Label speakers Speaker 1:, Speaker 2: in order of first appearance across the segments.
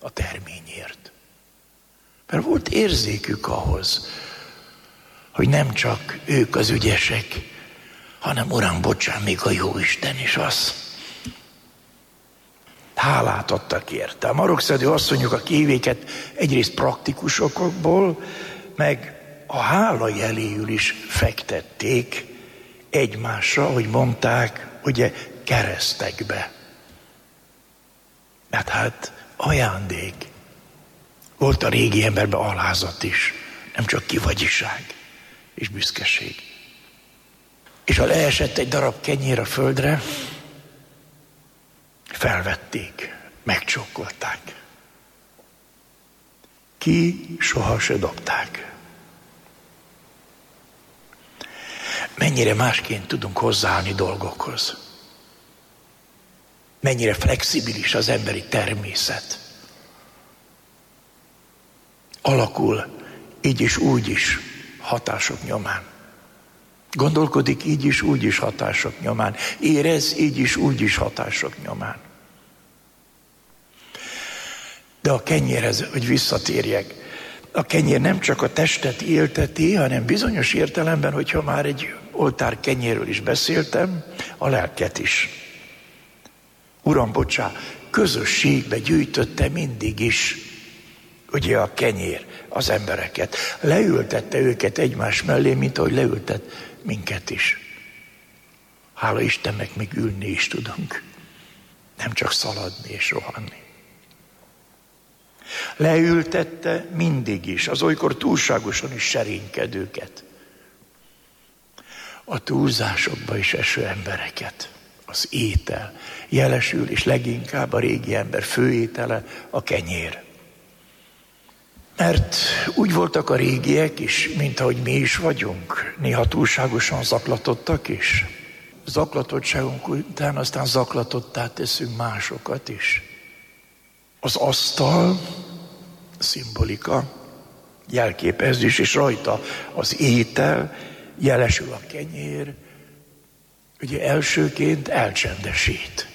Speaker 1: a terményért. Mert volt érzékük ahhoz, hogy nem csak ők az ügyesek, hanem Uram, bocsán, még a Jóisten is az. Hálát adtak érte. A marokszedő asszonyok a kévéket egyrészt praktikusokból, meg a hála jeléül is fektették egymásra, hogy mondták, ugye keresztekbe. Mert hát ajándék. Volt a régi emberben alázat is, nem csak kivagyiság és büszkeség. És ha leesett egy darab kenyér a földre, felvették, megcsókolták. Ki soha se dobták. Mennyire másként tudunk hozzáállni dolgokhoz. Mennyire flexibilis az emberi természet. Alakul így is, úgy is hatások nyomán. Gondolkodik így is, úgy is hatások nyomán. Érez így is, úgy is hatások nyomán. De a kenyérhez, hogy visszatérjek, a kenyér nem csak a testet élteti, hanem bizonyos értelemben, hogyha már egy oltár kenyérről is beszéltem, a lelket is. Uram, bocsá, közösségbe gyűjtötte mindig is, ugye a kenyér, az embereket. Leültette őket egymás mellé, mint ahogy leültet minket is. Hála Istennek, még ülni is tudunk. Nem csak szaladni és rohanni. Leültette mindig is, az olykor túlságosan is serénykedőket. A túlzásokba is eső embereket. Az étel jelesül, és leginkább a régi ember főétele a kenyér. Mert úgy voltak a régiek is, mint ahogy mi is vagyunk. Néha túlságosan zaklatottak is. Zaklatottságunk után aztán zaklatottá teszünk másokat is. Az asztal szimbolika, jelképezés, és rajta az étel, jelesül a kenyér, ugye elsőként elcsendesít.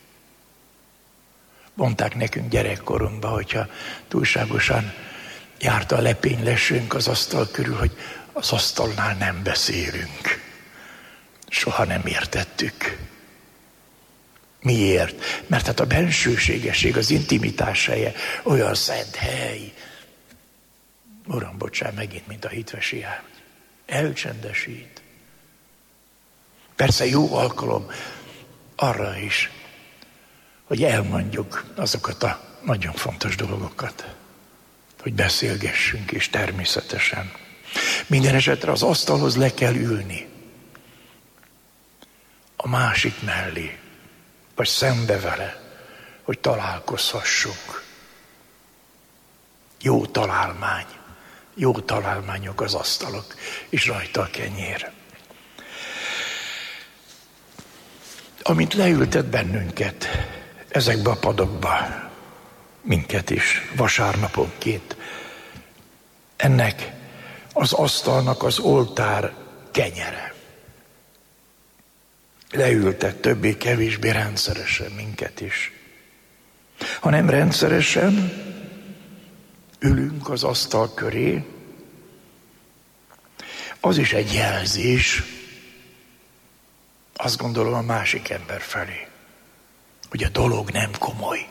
Speaker 1: Mondták nekünk gyerekkorunkban, hogyha túlságosan járt a lepénylesünk az asztal körül, hogy az asztalnál nem beszélünk. Soha nem értettük. Miért? Mert hát a bensőségesség, az intimitás helye olyan szent hely. Uram, bocsánat, megint, mint a hitvesi ám. Elcsendesít. Persze jó alkalom arra is, hogy elmondjuk azokat a nagyon fontos dolgokat, hogy beszélgessünk, és természetesen. Minden esetre az asztalhoz le kell ülni. A másik mellé, vagy szembe vele, hogy találkozhassunk. Jó találmány. Jó találmányok az asztalok, és rajta a kenyér. Amint leültet bennünket ezekbe a padokba, minket is, vasárnaponként, ennek az asztalnak az oltár kenyere. Leültet többé-kevésbé rendszeresen minket is. Ha nem rendszeresen ülünk az asztal köré, az is egy jelzés, azt gondolom, a másik ember felé, hogy a dolog nem komoly.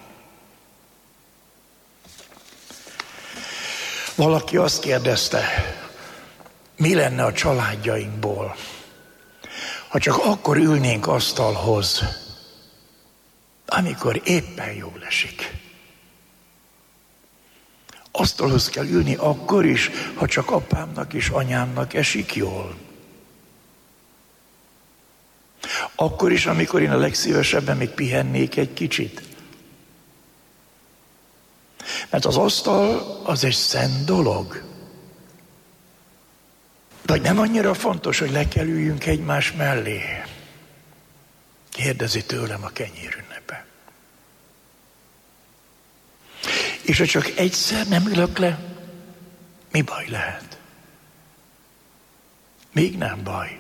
Speaker 1: Valaki azt kérdezte, mi lenne a családjainkból, ha csak akkor ülnénk asztalhoz, amikor éppen jól esik. Asztalhoz kell ülni akkor is, ha csak apámnak és anyámnak esik jól. Akkor is, amikor én a legszívesebben még pihennék egy kicsit. Mert az asztal az egy szent dolog. Vagy nem annyira fontos, hogy le kell üljünk egymás mellé? Kérdezi tőlem a kenyérünnepe. És ha csak egyszer nem ülök le, mi baj lehet? Még nem baj.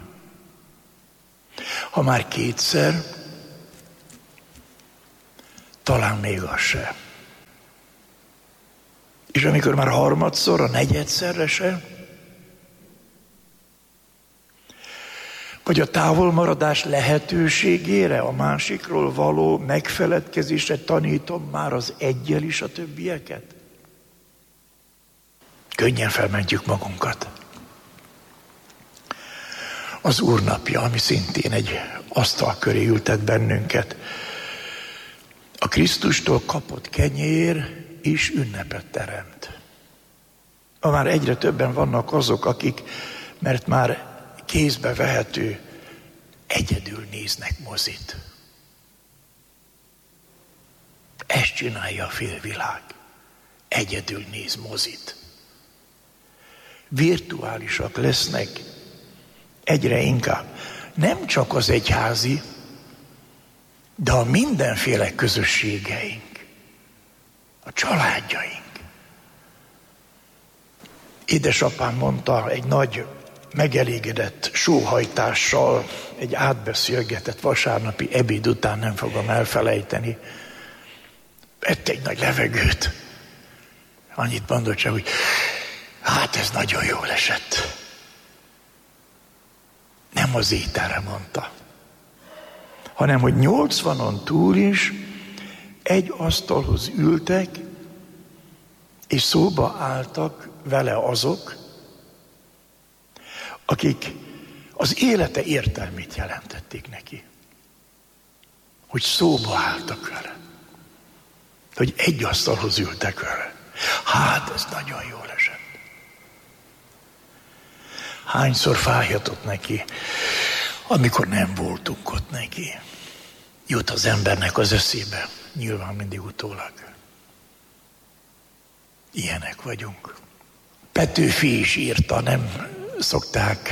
Speaker 1: Ha már kétszer, talán még az se. És amikor már harmadszor, a negyedszerre se, vagy a távolmaradás lehetőségére, a másikról való megfeledkezésre tanítom már az eggyel is a többieket? Könnyen felmentjük magunkat. Az Úr napja, ami szintén egy asztal köré ültet bennünket. A Krisztustól kapott kenyér is ünnepet teremt. Ma már egyre többen vannak azok, akik, mert már kézbe vehető, egyedül néznek mozit. Ezt csinálja a félvilág. Egyedül néz mozit. Virtuálisak lesznek egyre inkább. Nem csak az egyházi, de a mindenféle közösségeink, a családjaink. Édesapám mondta egy nagy megelégedett sóhajtással, egy átbeszélgetett vasárnapi ebéd után, nem fogom elfelejteni. Vett egy nagy levegőt. Annyit mondott csak, hogy hát ez nagyon jól esett. Nem az ételre mondta, hanem hogy 80-on túl is egy asztalhoz ültek, és szóba álltak vele azok, akik az élete értelmét jelentették neki. Hogy szóba álltak vele. Hogy egy asztalhoz ültek vele. Hát ez nagyon jól esett. Hányszor fájhatott neki, amikor nem voltunk ott neki. Jut az embernek az eszébe, nyilván mindig utólag. Ilyenek vagyunk. Petőfi is írta, nem szokták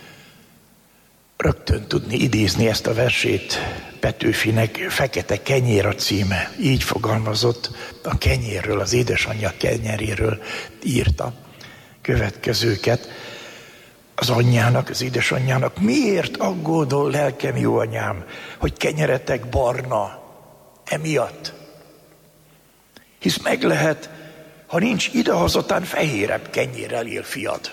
Speaker 1: rögtön tudni idézni ezt a versét. Petőfinek Fekete kenyér a címe. Így fogalmazott a kenyérről, az édesanyja kenyeréről írta következőket. Az anyjának, az édesanyjának: miért aggódol, lelkem jó anyám, hogy kenyeretek barna emiatt? Hisz meg lehet, ha nincs idehazatán fehérebb kenyérrel él fiad.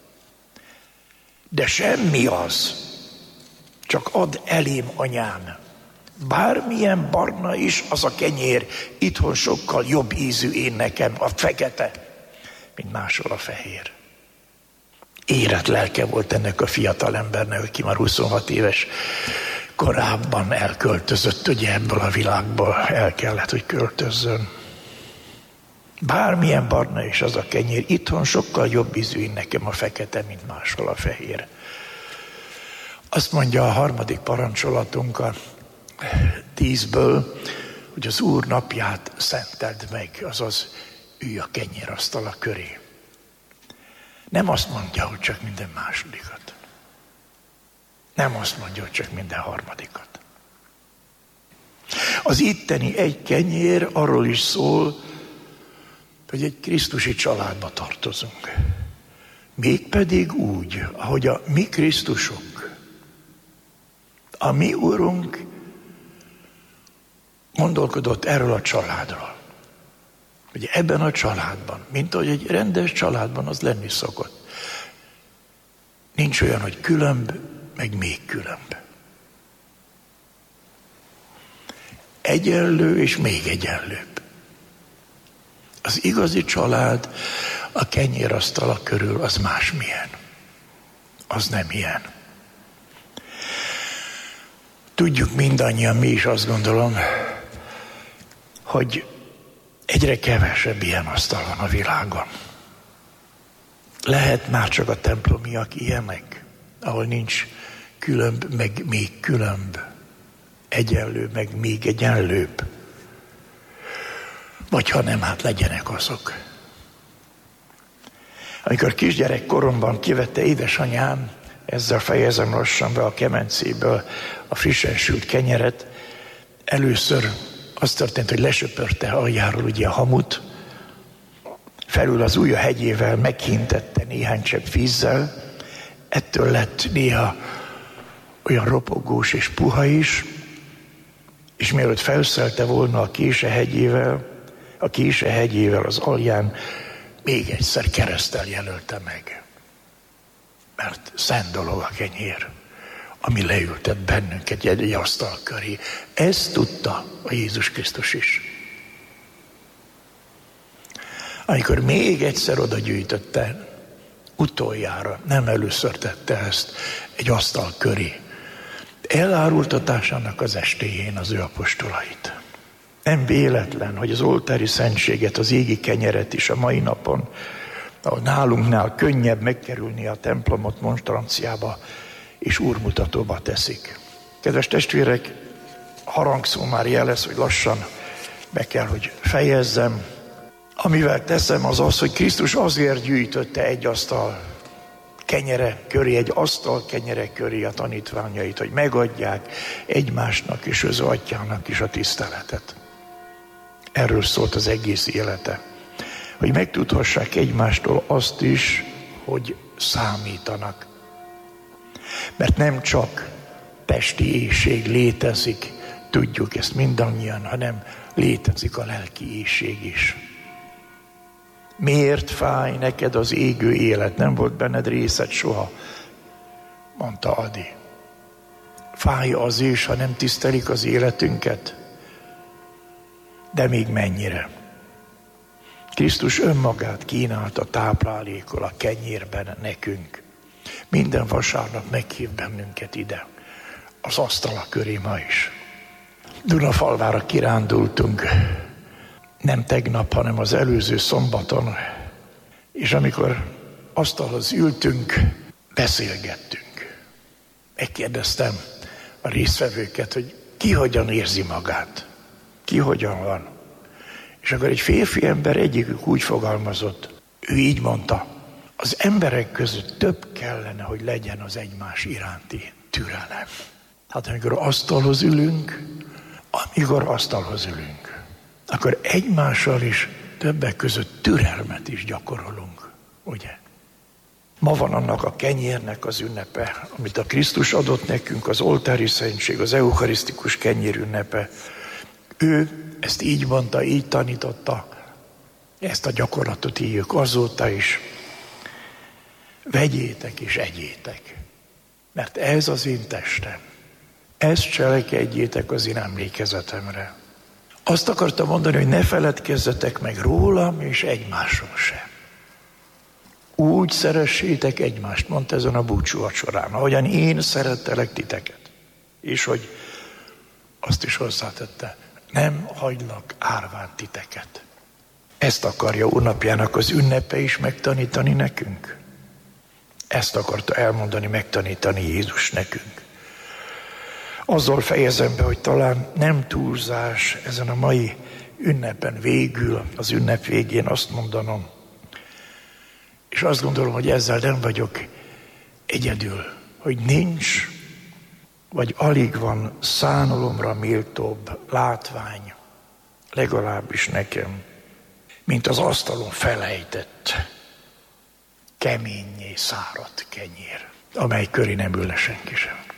Speaker 1: De semmi az, csak add elém anyám. Bármilyen barna is az a kenyér, itthon sokkal jobb ízű én nekem a fekete, mint máshol a fehér. Érett lelke volt ennek a fiatal embernek, aki már 26 éves korában elköltözött, ugye ebből a világból el kellett, hogy költözzön. Bármilyen barna is az a kenyér, itthon sokkal jobb ízű nekem a fekete, mint máshol a fehér. Azt mondja a harmadik parancsolatunk a 10-ből, hogy az Úr napját szenteld meg, azaz ülj a kenyérasztala köré. Nem azt mondja, hogy csak minden másodikat. Nem azt mondja, hogy csak minden harmadikat. Az itteni egy kenyér arról is szól, hogy egy krisztusi családba tartozunk. Mégpedig úgy, ahogy a mi Krisztusunk, a mi Urunk gondolkodott erről a családról. Hogy ebben a családban, mint ahogy egy rendes családban az lenni szokott, nincs olyan, hogy különb, meg még különb. Egyenlő és még egyenlőbb. Az igazi család a kenyérasztala körül az másmilyen. Az nem ilyen. Tudjuk mindannyian, mi is azt gondolom, hogy egyre kevesebb ilyen asztal van a világon. Lehet már csak a templomiak ilyenek, ahol nincs különb, meg még különb, egyenlő, meg még egyenlőbb. Vagy ha nem, hát legyenek azok. Amikor kisgyerek koromban kivette édesanyám, ezzel fejezem lassan be, a kemencéből a frissen sült kenyeret, először az történt, hogy lesöpörte aljáról ugye a hamut, felül az ujja hegyével meghintette néhány csepp vízzel, ettől lett néha olyan ropogós és puha is, és mielőtt felszelte volna a kése hegyével az alján még egyszer kereszttel jelölte meg. Mert szent dolog a kenyér, ami leültet bennünket egy asztal köré. Ezt tudta a Jézus Krisztus is. Amikor még egyszer oda gyűjtötte, utoljára, nem először tette ezt, egy asztal köré, elárultatásának az estéjén az ő apostolait. Nem véletlen, hogy az oltári szentséget, az égi kenyeret is a mai napon, ahol nálunknál könnyebb megkerülni a templomot monstranciába és úrmutatóba teszik. Kedves testvérek, harangszó már jelez, hogy lassan be kell, hogy fejezzem. Amivel teszem az az, hogy Krisztus azért gyűjtötte egy asztal kenyere köré, egy asztal kenyere köré a tanítványait, hogy megadják egymásnak és az atyának is a tiszteletet. Erről szólt az egész élete. Hogy megtudhassák egymástól azt is, hogy számítanak. Mert nem csak testi éhség létezik, tudjuk ezt mindannyian, hanem létezik a lelki éhség is. Miért fáj neked az égő élet? Nem volt benned részed soha, mondta Adi. Fáj az is, ha nem tisztelik az életünket. De még mennyire? Krisztus önmagát kínálta táplálékol a kenyérben nekünk. Minden vasárnap meghív bennünket ide, az asztala köré ma is. Dunafalvára kirándultunk, nem tegnap, hanem az előző szombaton, és amikor asztalhoz ültünk, beszélgettünk. Megkérdeztem a résztvevőket, hogy ki hogyan érzi magát, ki hogyan van. És akkor egy férfi ember egyikük úgy fogalmazott, ő így mondta, az emberek között több kellene, hogy legyen az egymás iránti türelem. Hát amikor asztalhoz ülünk, akkor egymással is többek között türelmet is gyakorolunk, ugye? Ma van annak a kenyérnek az ünnepe, amit a Krisztus adott nekünk, az oltári szentség, az eucharisztikus kenyér ünnepe. Ő ezt így mondta, így tanította, ezt a gyakorlatot éljük azóta is. Vegyétek és egyétek, mert ez az én testem. Ezt cselekedjétek az én emlékezetemre. Azt akartam mondani, hogy ne feledkezzetek meg rólam és egymásról sem. Úgy szeressétek egymást, mondta ezen a búcsú vacsorán, ahogyan én szerettelek titeket. És hogy azt is hozzátette, nem hagylak árván titeket. Ezt akarja úrnapjának az ünnepe is megtanítani nekünk. Ezt akarta elmondani, megtanítani Jézus nekünk. Azzal fejezem be, hogy talán nem túlzás ezen a mai ünnepen végül, az ünnep végén azt mondanom, és azt gondolom, hogy ezzel nem vagyok egyedül, hogy nincs, vagy alig van szánalomra méltóbb látvány, legalábbis nekem, mint az asztalon felejtett, keményé száradt kenyér, amely köré nem ül le senki sem.